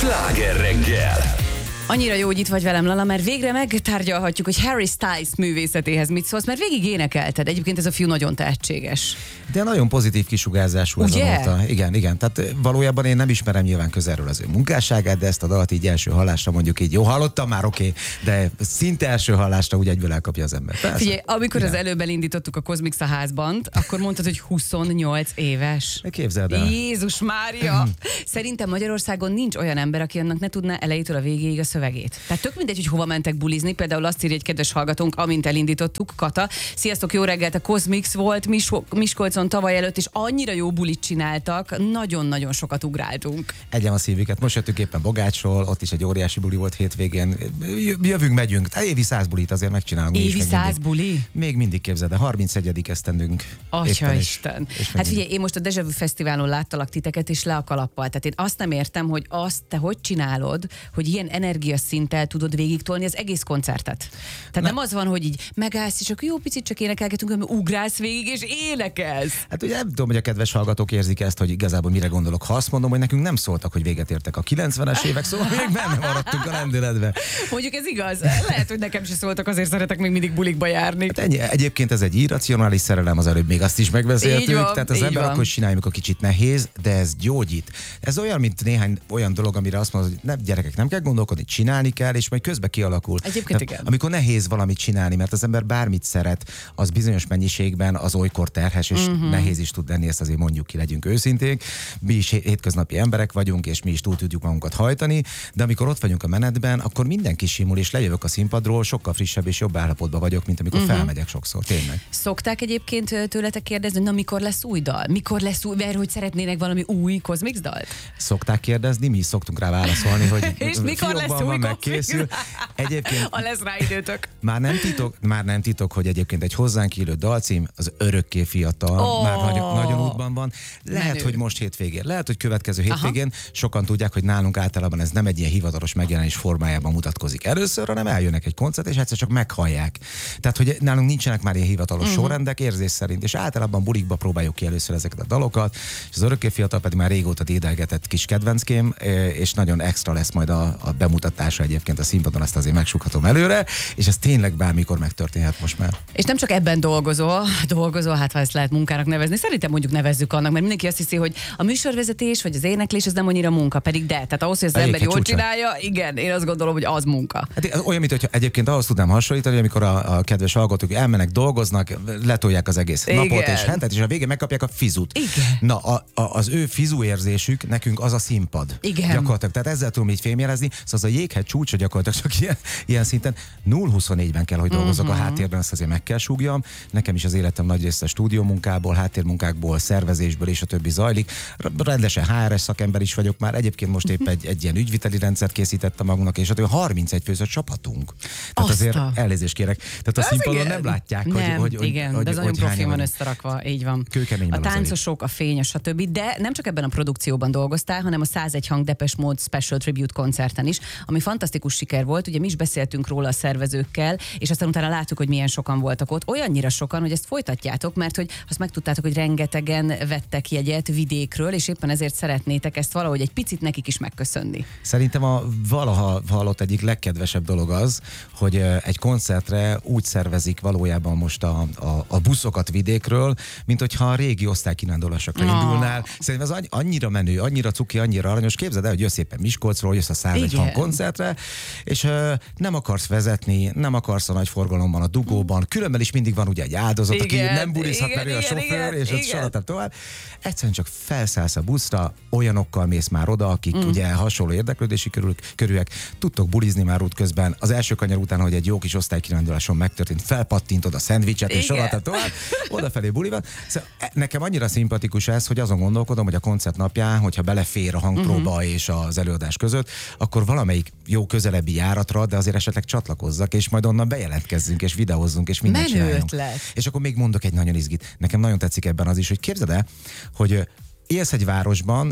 Sláger reggel! Annyira jó, hogy itt vagy velem, Lala, mert végre megtárgyalhatjuk, hogy Harry Styles művészetéhez mit szólsz, mert végig énekelted. Egyébként ez a fiú nagyon tehetséges. De nagyon pozitív kisugázású ez a nóta. Igen. Tehát valójában én nem ismerem nyilván közelről az ő munkásságát, de ezt a dalat így első hallásra mondjuk így, jó, hallottam már, oké, de szinte első hallásra úgy egyből elkapja az ember. Persze. Figyelj, amikor az előbb elindítottuk a Cosmix a házban, akkor mondtad, hogy 28 éves. Képzeld el. Jézus Mária! Szerintem Magyarországon nincs olyan ember, aki annak ne tudná elejétől a végéig a szövegét. Tehát tök mindegy, hogy hova mentek bulizni. Például azt írja egy kedves hallgatónk, amint elindítottuk, Kata. Sziasztok, jó reggelt, a Cosmix volt Miskolcon tavaly előtt, és annyira jó bulit csináltak, nagyon-nagyon sokat ugráltunk. Egyem a szívüket. Most jöttünk éppen Bogácsról, ott is egy óriási buli volt hétvégén. Jövünk, megyünk. Évi 100 bulit azért megcsinálunk. Évi 100 buli? Még mindig képzeld, de 31. esztendünk. Atyaisten. Hát figyelj, én most a Deja Vu Fesztiválon láttalak titeket, és le a kalappal. Tehát én azt nem értem, hogy azt te hogy csinálod, hogy ilyen energiaszinttel tudod végigtolni az egész koncertet. Tehát nem az van, hogy így megállsz, és akkor jó picit csak énekelgetünk, hanem ugrálsz végig, és énekelsz. Hát ugye nem tudom, hogy a kedves hallgatók érzik ezt, hogy igazából mire gondolok. Ha azt mondom, hogy nekünk nem szóltak, hogy véget értek a 90-es évek, szóval még benne maradtunk a lendületbe. Mondjuk ez igaz. Lehet, hogy nekem se szóltak, azért szeretek még mindig bulikba járni. Hát ennyi. Egyébként ez egy irracionális szerelem, az előbb még azt is megbeszéltük. Tehát az ember akkor csinálja, amikor kicsit nehéz, de ez gyógyít. Ez olyan, mint néhány olyan dolog, amire azt mondod, hogy nem, gyerekek, nem kell gondolkodni, csinálni kell, és majd közben kialakul. Egyébként igen. Amikor nehéz valamit csinálni, mert az ember bármit szeret, az bizonyos mennyiségben az olykor terhes, és nehéz is tud lenni, ezt azért mondjuk ki, legyünk őszinték. Mi is hétköznapi emberek vagyunk, és mi is túl tudjuk magunkat hajtani, de amikor ott vagyunk a menetben, akkor mindenki simul, és lejövök a színpadról, sokkal frissebb és jobb állapotban vagyok, mint amikor felmegyek sokszor, tényleg. Szokták egyébként tőletek kérdezni, na mikor lesz új dal? Mikor lesz új, mert hogy szeretnének valami új Cosmix dalt? Szokták kérdezni, mi is szoktunk rá válaszolni, hogy és mikor lesz új megkészül. Egyébként ha lesz rá időtök. Már nem titok, hogy egyébként egy hozzánk illő dalcím az örökké fiatal, már nagyon útban van. Lehet, hogy most hétvégén, lehet, hogy következő hétvégén. Sokan tudják, hogy nálunk általában ez nem egy ilyen hivatalos megjelenés formájában mutatkozik először, hanem eljönnek egy koncert, és egyszer csak meghallják. Tehát, hogy nálunk nincsenek már ilyen hivatalos sorrendek érzés szerint, és általában bulikba próbáljuk ki először ezeket a dalokat, és az örökké fiatal pedig már régóta dédelgetett kis kedvenckém, és nagyon extra lesz majd a bemutatása egyébként a színpadon, azt azért megsughatom előre, és ez tényleg bármikor megtörténhet most már. És nem csak ebben dolgozol, hát ha ezt lehet munkának nevezni, szerintem mondjuk nevezzük annak, mert mindenki azt hiszi, hogy a műsorvezetés vagy az éneklés az nem annyira munka, pedig tehát ahhoz, hogy az ember jól csinálja, igen, én azt gondolom, hogy az munka. Hát olyan, mint hogy egyébként ahhoz tudnám hasonlítani, amikor a kedves hallgatók elmennek, dolgoznak, letolják az egész napot és hetet, és a végén megkapják a fizut. Igen. Na, az ő fizu érzésük nekünk az a színpad. Igen. Gyakorlatilag. Tehát ezzel tudom így fémjelezni, szóval az a jéghegy csúcsa gyakorlatilag csak ilyen szinten 0-24-ben kell, hogy dolgozok a háttérben, ezt azért meg kell súgjam. Nekem is az életem nagy része stúdiómunkából, háttérmunkákból, szervezésből és a többi zajlik. Rendesen HRS szakember is vagyok már. Egyébként most épp egy ilyen ügyviteli rendszert készítettem magunknak, és 31 fős a csapatunk. Tehát azért elnézést kérek. Tehát a színpadon nem látják, hogy igen, de az nagyon profi van összerakva, így van. Kőkemény a táncosok, a fényes, stb. De nem csak ebben a produkcióban dolgoztál, hanem a 101 hang Depeche Mode Special Tribute koncerten is, ami fantasztikus siker volt. Ugye mi is beszéltünk róla a szervezőkkel, és aztán utána láttuk, hogy milyen sokan voltak ott. Olyannyira sokan, hogy ezt folytatjátok, mert hogy azt megtudtátok, hogy rengetegen vettek jegyet vidékről, és éppen ezért szeretnétek ezt valahogy egy picit nekik is megköszönni. Szerintem a valaha hallott egyik legkedvesebb dolog az, hogy egy koncertre úgy szervezik valójában most a buszokat vidékről, mint hogyha a régi osztálykirándulásokra indulnál. Szerintem ez annyira menő, annyira cuki, annyira aranyos. Képzeld el, hogy jössz éppen Miskolcról, jössz a 101 hang koncertre, és nem akarsz vezetni, nem akarsz a nagy forgalomban, a dugóban, különben is mindig van ugye egy áldozat, aki nem burizhat, mert ő a sofőr, és ott soroltam tovább. Egyszerűen csak felszállsz a buszra, olyanokkal mész már oda, akik ugye hasonló érdeklődési körűek, tudtok bulizni már útközben. Az első kanyar után, hogy egy jó kis osztálykiránduláson megtörtént, felpattintod a szendvicset, és soroltam tovább, odafelé buli van. Szóval nekem annyira szimpatikus ez, hogy azon gondolkodom, hogy a koncert napján, hogyha belefér a hangpróba és az előadás között, akkor valamelyik jó közelebbi járatra, de azért esetleg csatlakozzak, és majd onnan bejelentkezzünk, és videózzunk, és mindent csináljunk. És akkor még mondok egy nagyon izgit. Nekem nagyon tetszik ebben az is, hogy képzeld el, hogy élsz egy városban,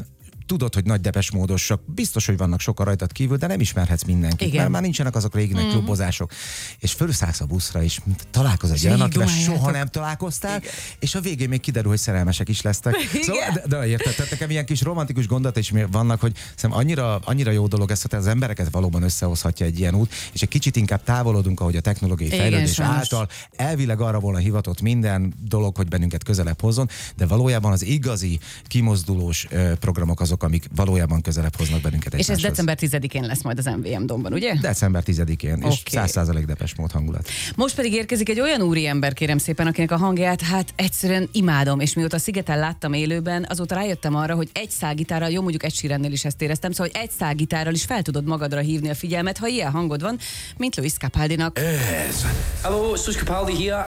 tudod, hogy nagy Depeche Módosok, biztos, hogy vannak sokan rajtad kívül, de nem ismerhetsz mindenkit, mert már nincsenek azok régi nagy klubozások. És fölszállsz a buszra, és találkozol egy olyan, akivel soha nem találkoztál, és a végén még kiderül, hogy szerelmesek is lesztek. Szóval, de érted, tehát nekem ilyen kis romantikus gondolat is vannak, hogy szerintem annyira jó dolog ez, hogy az embereket valóban összehozhatja egy ilyen út, és egy kicsit inkább távolodunk, ahogy a technológiai fejlődés által elvileg arra volna hivatott minden dolog, hogy bennünket közelebb hozzon, de valójában az igazi kimozdulós programok azok, amik valójában közelebb hoznak bennünket egymáshoz. És ez december 10-én lesz majd az MVM Domban, ugye? December 10-én, és 100% Depeche Mode hangulat. Most pedig érkezik egy olyan úriember, kérem szépen, akinek a hangját hát egyszerűen imádom, és mióta a Szigeten láttam élőben, azóta rájöttem arra, hogy egy szálgitárral, jó, mondjuk Ed Sheerannél is ezt éreztem, szóval hogy egy szálgitárral is fel tudod magadra hívni a figyelmet, ha ilyen hangod van, mint Luis Capaldinak. Ez. Hello, it's Luis Capaldi here.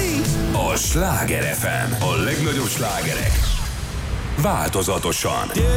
A Sláger FM. A legnagyobb slágerek. Változatosan.